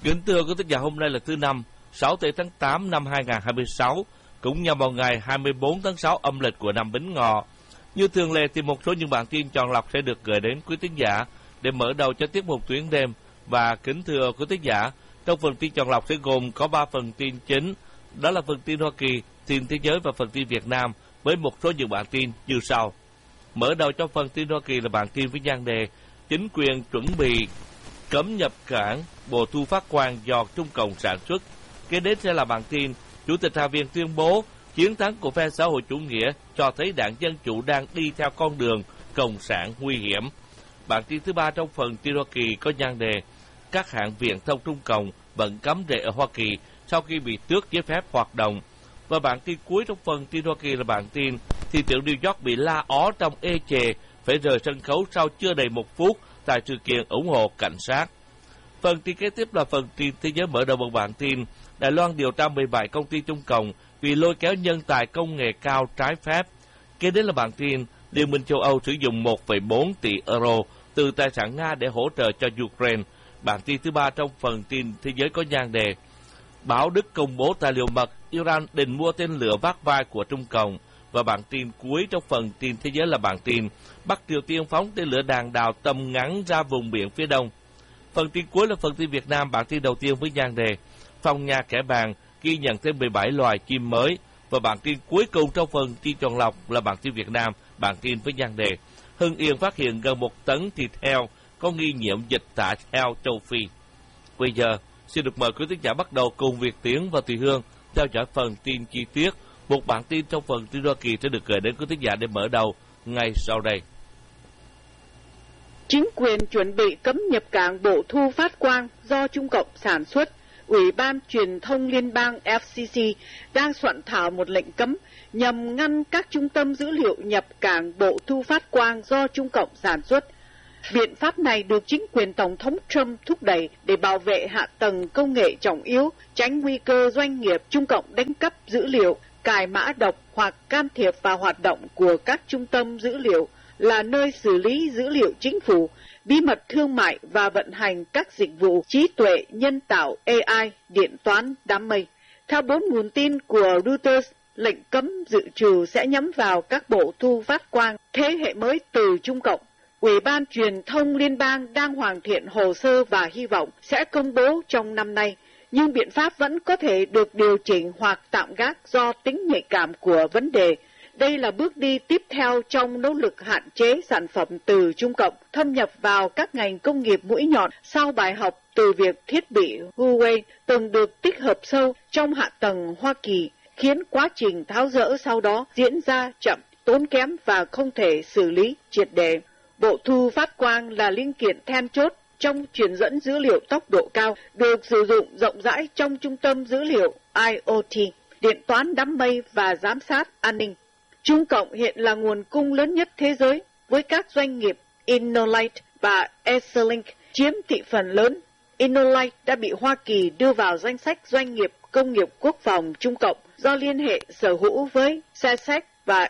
Kính thưa quý thính giả, hôm nay là thứ Năm, 6 tháng 8 năm 2026, cũng nhằm vào ngày 24 tháng 6 âm lịch của năm Bính Ngọ. Như thường lệ thì một số những bản tin chọn lọc sẽ được gửi đến quý thính giả để mở đầu cho tiết mục Tuyến đêm. Và kính thưa quý thính giả, trong phần tin chọn lọc sẽ gồm có 3 phần tin chính, đó là phần tin Hoa Kỳ, tin thế giới và phần tin Việt Nam, với một số những bản tin như sau. Mở đầu cho phần tin Hoa Kỳ là bản tin với nhan đề chính quyền chuẩn bị cấm nhập cảng bộ thu phát quang do Trung Cộng sản xuất. Kế đến sẽ là bản tin Chủ tịch Hạ viện tuyên bố chiến thắng của phe xã hội chủ nghĩa cho thấy đảng Dân Chủ đang đi theo con đường cộng sản nguy hiểm. Bản tin thứ ba trong phần tin Hoa Kỳ có nhan đề các hãng viễn thông Trung Cộng vẫn cấm rễ ở Hoa Kỳ sau khi bị tước giấy phép hoạt động. Và bản tin cuối trong phần tin Hoa Kỳ là bản tin thị trưởng New York bị la ó trong ê chề phải rời sân khấu sau chưa đầy 1 phút tại sự kiện ủng hộ cảnh sát. Phần tin kế tiếp là phần tin thế giới, mở đầu bằng bản tin Đài Loan điều tra 17 công ty Trung Cộng vì lôi kéo nhân tài công nghệ cao trái phép. Kế đến là bản tin Liên minh châu Âu sử dụng 1,4 tỷ euro từ tài sản Nga để hỗ trợ cho Ukraine. Bản tin thứ ba trong phần tin thế giới có nhan đề Báo Đức công bố tài liệu mật Iran định mua tên lửa vác vai của Trung Cộng. Và bản tin cuối trong phần tin thế giới là bản tin Bắc Triều Tiên phóng tên lửa đạn đạo tầm ngắn ra vùng biển phía đông. Phần tin cuối là phần tin Việt Nam, bản tin đầu tiên với nhan đề Phòng nhà kẻ bàng ghi nhận thêm 17 loài chim mới. Và bản tin cuối cùng trong phần tin chọn lọc là bản tin Việt Nam, bản tin với nhan đề Hưng Yên phát hiện gần 1 tấn thịt heo có nghi nhiễm dịch tả heo châu Phi. Bây giờ xin được mời quý thính giả bắt đầu cùng Việt Tiến và Thùy Hương theo dõi phần tin chi tiết. Một bản tin trong phần tin Hoa Kỳ sẽ được gửi đến quý thính giả để mở đầu ngay sau đây. Chính quyền chuẩn bị cấm nhập cảng bộ thu phát quang do Trung Cộng sản xuất. Ủy ban Truyền thông Liên bang FCC đang soạn thảo một lệnh cấm nhằm ngăn các trung tâm dữ liệu nhập cảng bộ thu phát quang do Trung Cộng sản xuất. Biện pháp này được chính quyền Tổng thống Trump thúc đẩy để bảo vệ hạ tầng công nghệ trọng yếu, tránh nguy cơ doanh nghiệp Trung Cộng đánh cắp dữ liệu, cài mã độc hoặc can thiệp vào hoạt động của các trung tâm dữ liệu là nơi xử lý dữ liệu chính phủ, bí mật thương mại và vận hành các dịch vụ trí tuệ nhân tạo AI, điện toán đám mây. Theo 4 nguồn tin của Reuters, lệnh cấm dự trù sẽ nhắm vào các bộ thu phát quang thế hệ mới từ Trung Cộng. Ủy ban Truyền thông Liên bang đang hoàn thiện hồ sơ và hy vọng sẽ công bố trong năm nay, nhưng biện pháp vẫn có thể được điều chỉnh hoặc tạm gác do tính nhạy cảm của vấn đề. Đây là bước đi tiếp theo trong nỗ lực hạn chế sản phẩm từ Trung Cộng thâm nhập vào các ngành công nghiệp mũi nhọn sau bài học từ việc thiết bị Huawei từng được tích hợp sâu trong hạ tầng Hoa Kỳ, khiến quá trình tháo dỡ sau đó diễn ra chậm, tốn kém và không thể xử lý triệt để. Bộ thu phát quang là linh kiện then chốt trong truyền dẫn dữ liệu tốc độ cao, được sử dụng rộng rãi trong trung tâm dữ liệu IoT, điện toán đám mây và giám sát an ninh. Trung Cộng hiện là nguồn cung lớn nhất thế giới, với các doanh nghiệp InnoLight và Exelink chiếm thị phần lớn. InnoLight đã bị Hoa Kỳ đưa vào danh sách doanh nghiệp công nghiệp quốc phòng Trung Cộng do liên hệ sở hữu với SpaceX và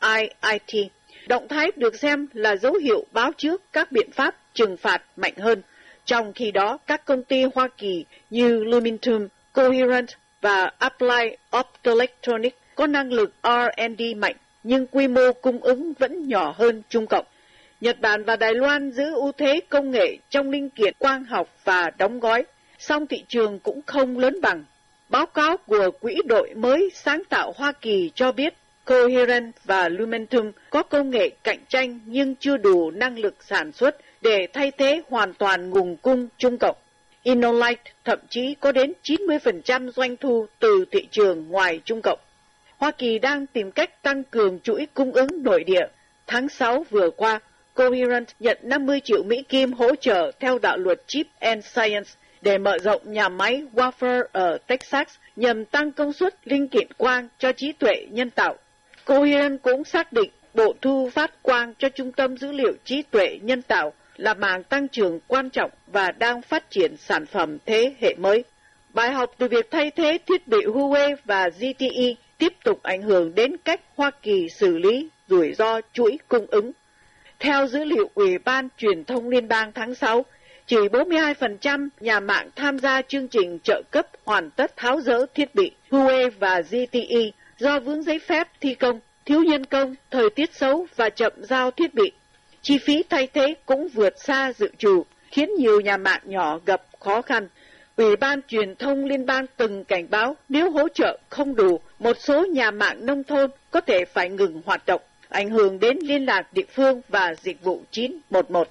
MIT. Động thái được xem là dấu hiệu báo trước các biện pháp trừng phạt mạnh hơn. Trong khi đó, các công ty Hoa Kỳ như Lumentum, Coherent và Applied Optoelectronics có năng lực R&D mạnh, nhưng quy mô cung ứng vẫn nhỏ hơn Trung Cộng. Nhật Bản và Đài Loan giữ ưu thế công nghệ trong linh kiện quang học và đóng gói, song thị trường cũng không lớn bằng. Báo cáo của Quỹ đội mới sáng tạo Hoa Kỳ cho biết Coherent và Lumentum có công nghệ cạnh tranh nhưng chưa đủ năng lực sản xuất để thay thế hoàn toàn nguồn cung Trung Cộng. InnoLight thậm chí có đến 90% doanh thu từ thị trường ngoài Trung Cộng. Hoa Kỳ đang tìm cách tăng cường chuỗi cung ứng nội địa. Tháng 6 vừa qua, Coherent nhận 50 triệu Mỹ Kim hỗ trợ theo đạo luật Chip and Science để mở rộng nhà máy wafer ở Texas nhằm tăng công suất linh kiện quang cho trí tuệ nhân tạo. Coherent cũng xác định bộ thu phát quang cho trung tâm dữ liệu trí tuệ nhân tạo là mảng tăng trưởng quan trọng và đang phát triển sản phẩm thế hệ mới. Bài học từ việc thay thế thiết bị Huawei và ZTE tiếp tục ảnh hưởng đến cách Hoa Kỳ xử lý rủi ro chuỗi cung ứng. Theo dữ liệu Ủy ban Truyền thông Liên bang tháng 6, Chỉ 42% nhà mạng tham gia chương trình trợ cấp hoàn tất tháo dỡ thiết bị Huawei và ZTE do vướng giấy phép thi công, thiếu nhân công, thời tiết xấu và chậm giao thiết bị. Chi phí thay thế cũng vượt xa dự trù, khiến nhiều nhà mạng nhỏ gặp khó khăn. Ủy ban Truyền thông Liên bang từng cảnh báo nếu hỗ trợ không đủ, một số nhà mạng nông thôn có thể phải ngừng hoạt động, ảnh hưởng đến liên lạc địa phương và dịch vụ 911.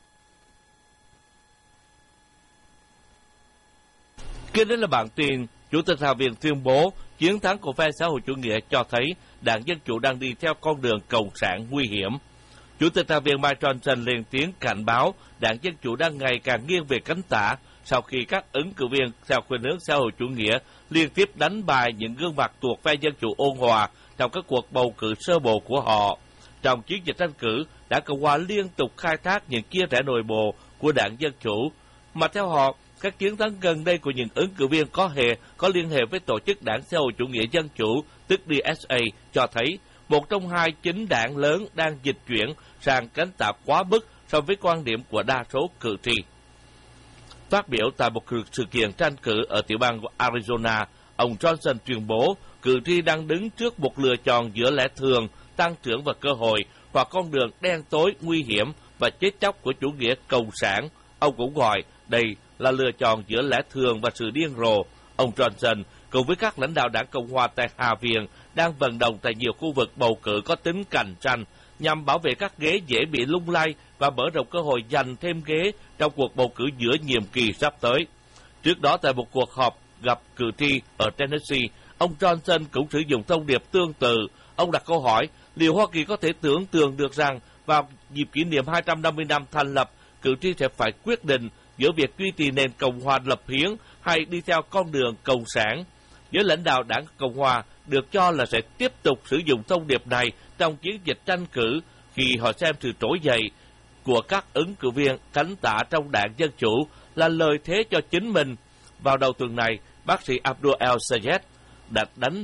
Kế đến là bản tin, Chủ tịch Hạ viện tuyên bố chiến thắng của phe xã hội chủ nghĩa cho thấy Đảng Dân Chủ đang đi theo con đường cộng sản nguy hiểm. Chủ tịch Hạ viện Mike Johnson lên tiếng cảnh báo Đảng Dân Chủ đang ngày càng nghiêng về cánh tả sau khi các ứng cử viên theo khuynh hướng xã hội chủ nghĩa liên tiếp đánh bại những gương mặt thuộc phe Dân Chủ ôn hòa trong các cuộc bầu cử sơ bộ của họ. Trong chiến dịch tranh cử, Đảng Cộng hòa liên tục khai thác những chia rẽ nội bộ của Đảng Dân Chủ, mà theo họ, các chiến thắng gần đây của những ứng cử viên có liên hệ với tổ chức Đảng Xã hội Chủ nghĩa Dân Chủ, tức DSA, cho thấy một trong hai chính đảng lớn đang dịch chuyển sang cánh tả quá mức so với quan điểm của đa số cử tri. Phát biểu tại một sự kiện tranh cử ở tiểu bang Arizona, ông Johnson tuyên bố cử tri đang đứng trước một lựa chọn giữa lẽ thường, tăng trưởng và cơ hội, hoặc con đường đen tối, nguy hiểm và chết chóc của chủ nghĩa cộng sản. Ông cũng gọi đây là lựa chọn giữa lẽ thường và sự điên rồ. Ông Johnson cùng với các lãnh đạo Đảng Cộng hòa tại Hạ viện đang vận động tại nhiều khu vực bầu cử có tính cạnh tranh nhằm bảo vệ các ghế dễ bị lung lay và mở rộng cơ hội giành thêm ghế trong cuộc bầu cử giữa nhiệm kỳ sắp tới. Trước đó, tại một cuộc họp gặp cử tri ở Tennessee, ông Johnson cũng sử dụng thông điệp tương tự. Ông đặt câu hỏi liệu Hoa Kỳ có thể tưởng tượng được rằng vào dịp kỷ niệm 250 năm thành lập, cử tri sẽ phải quyết định giữa việc duy trì nền Cộng hòa lập hiến hay đi theo con đường cộng sản. Giới lãnh đạo Đảng Cộng hòa được cho là sẽ tiếp tục sử dụng thông điệp này trong chiến dịch tranh cử khi họ xem sự trỗi dậy của các ứng cử viên cánh tả trong Đảng Dân Chủ là lợi thế cho chính mình. Vào đầu tuần này, bác sĩ Abdul El Sayed đã đánh